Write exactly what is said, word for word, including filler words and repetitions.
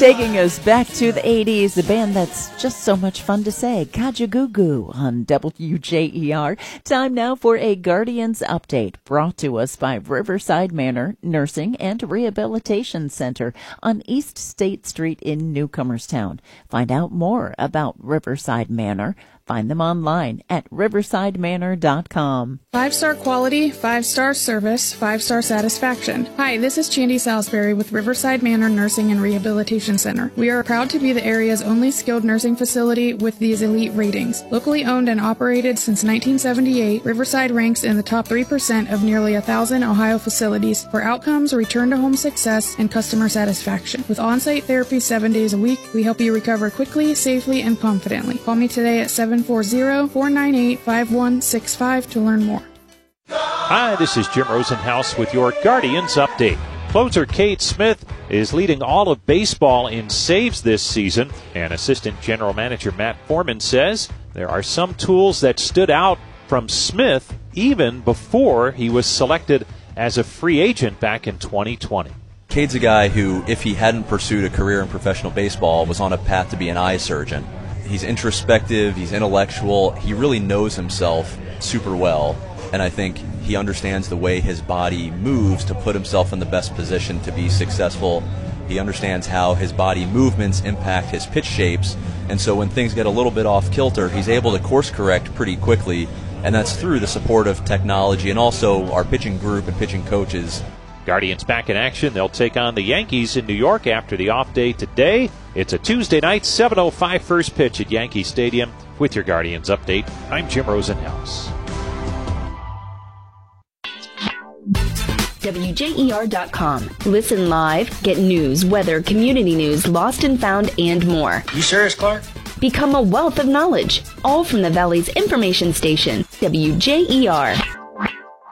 Taking us back to the eighties, the band that's just so much fun to say, Kajagoogoo on W J E R. Time now for a Guardians update brought to us by Riverside Manor Nursing and Rehabilitation Center on East State Street in Newcomerstown. Find out more about Riverside Manor. Find them online at riverside manor dot com. Five-star quality, five-star service, five-star satisfaction. Hi, this is Chandy Salisbury with Riverside Manor Nursing and Rehabilitation Center. We are proud to be the area's only skilled nursing facility with these elite ratings. Locally owned and operated since nineteen seventy-eight, Riverside ranks in the top three percent of nearly one thousand Ohio facilities for outcomes, return-to-home success, and customer satisfaction. With on-site therapy seven days a week, we help you recover quickly, safely, and confidently. Call me today at seven four zero, four nine eight, five one six five to learn more. Hi, this is Jim Rosenhaus with your Guardians update. Closer Kate Smith is leading all of baseball in saves this season, and Assistant General Manager Matt Foreman says there are some tools that stood out from Smith even before he was selected as a free agent back in twenty twenty. Cade's a guy who, if he hadn't pursued a career in professional baseball, was on a path to be an eye surgeon. He's introspective, he's intellectual, he really knows himself super well, and I think he understands the way his body moves to put himself in the best position to be successful. He understands how his body movements impact his pitch shapes, and so when things get a little bit off kilter, he's able to course correct pretty quickly, and that's through the support of technology and also our pitching group and pitching coaches. Guardians back in action. They'll take on the Yankees in New York after the off day today. It's a Tuesday night, seven oh five first pitch at Yankee Stadium. With your Guardians update, I'm Jim Rosenhaus. W J E R dot com. Listen live, get news, weather, community news, lost and found, and more. You serious, Clark? Become a wealth of knowledge, all from the Valley's information station, W J E R.